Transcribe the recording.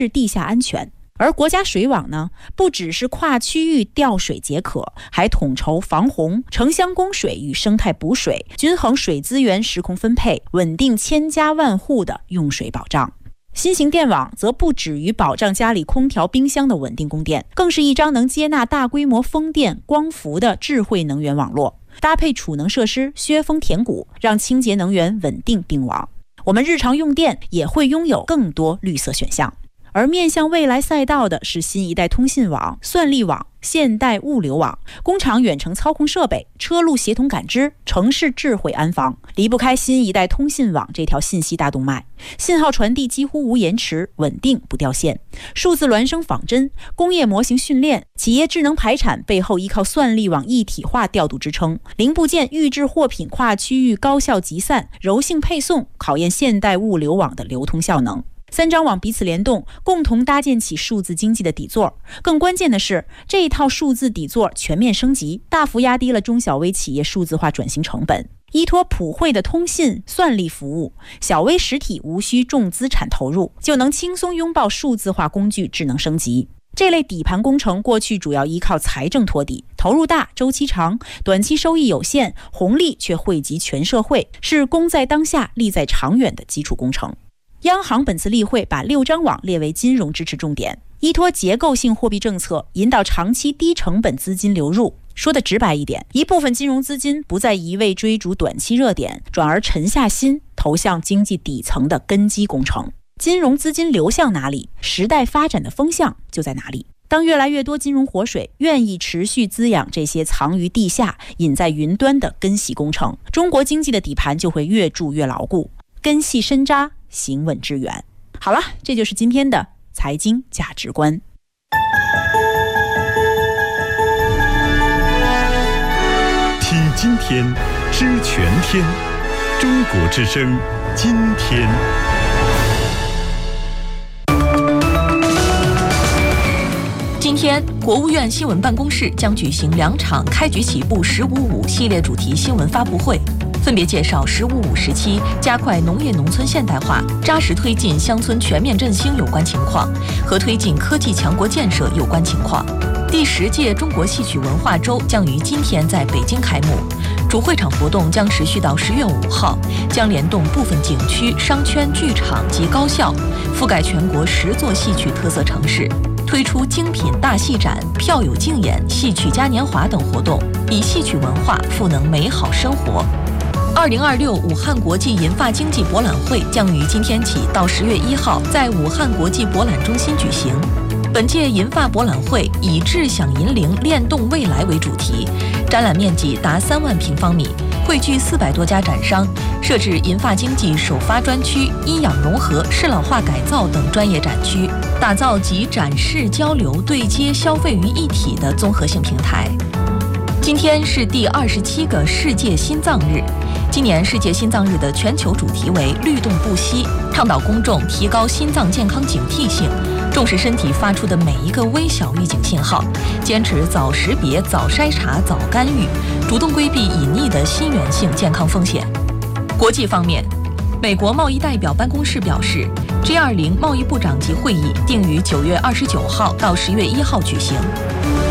是地下安全。而国家水网呢，不只是跨区域调水解渴，还统筹防洪、城乡供水与生态补水，均衡水资源时空分配，稳定千家万户的用水保障。新型电网则不止于保障家里空调冰箱的稳定供电，更是一张能接纳大规模风电、光伏的智慧能源网络，搭配储能设施削峰填谷，让清洁能源稳定并网。我们日常用电也会拥有更多绿色选项。而面向未来赛道的是新一代通信网、算力网、现代物流网、工厂远程操控设备、车路协同感知、城市智慧安防，离不开新一代通信网这条信息大动脉。信号传递几乎无延迟，稳定不掉线。数字孪生仿真、工业模型训练、企业智能排产背后依靠算力网一体化调度支撑，零部件预制货品跨区域高效集散、柔性配送，考验现代物流网的流通效能。三张网彼此联动，共同搭建起数字经济的底座。更关键的是，这一套数字底座全面升级，大幅压低了中小微企业数字化转型成本。依托普惠的通信算力服务，小微实体无需重资产投入，就能轻松拥抱数字化工具智能升级。这类底盘工程过去主要依靠财政托底，投入大、周期长、短期收益有限，红利却惠及全社会，是功在当下、利在长远的基础工程。央行本次例会把6张网列为金融支持重点，依托结构性货币政策，引导长期低成本资金流入。说的直白一点，一部分金融资金不再一味追逐短期热点，转而沉下心投向经济底层的根基工程。金融资金流向哪里，时代发展的风向就在哪里。当越来越多金融活水愿意持续滋养这些藏于地下、隐在云端的根系工程，中国经济的底盘就会越筑越牢固，根系深扎，行稳致远。好了，这就是今天的财经价值观。 听今天，知全天，中国之声，今天。 今天，国务院新闻办公室将举行2场开局起步“15.5”系列主题新闻发布会，分别介绍“15.5”时期加快农业农村现代化、扎实推进乡村全面振兴有关情况和推进科技强国建设有关情况。第10届中国戏曲文化周将于今天在北京开幕，主会场活动将持续到10月5号，将联动部分景区、商圈、剧场及高校，覆盖全国10座戏曲特色城市，推出精品大戏展、票友竞演、戏曲嘉年华等活动，以戏曲文化赋能美好生活。2026武汉国际银发经济博览会将于今天起到10月1号在武汉国际博览中心举行。本届银发博览会以智享银龄联动未来为主题，展览面积达3万平方米，汇聚400多家展商，设置银发经济首发专区、医养融合、适老化改造等专业展区，打造集展示、交流、对接、消费于一体的综合性平台。今天是第27个世界心脏日。今年世界心脏日的全球主题为律动不息，倡导公众提高心脏健康警惕性，重视身体发出的每一个微小预警信号，坚持早识别、早筛查、早干预，主动规避隐匿的心源性健康风险。国际方面，美国贸易代表办公室表示 ，G20 贸易部长级会议定于9月29号到10月1号举行。